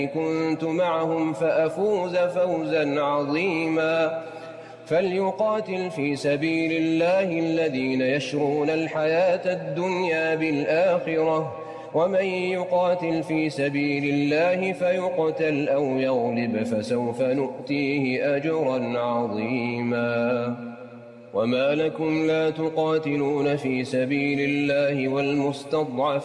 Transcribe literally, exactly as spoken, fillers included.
كنت معهم فأفوز فوزا عظيما فليقاتل في سبيل الله الذين يشرون الحياة الدنيا بالآخرة ومن يقاتل في سبيل الله فيقتل أو يغلب فسوف نؤتيه أجرا عظيما وما لكم لا تقاتلون في سبيل الله والمستضعفين